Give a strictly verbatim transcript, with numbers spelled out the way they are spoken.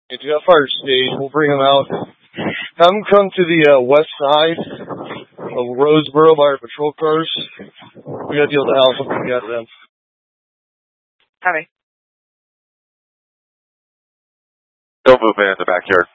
If you got fire stage, we'll bring them out. Have them come to the uh, west side of Roseboro by our patrol cars. We got to deal with the house and we got them. Copy. Don't move in in the backyard.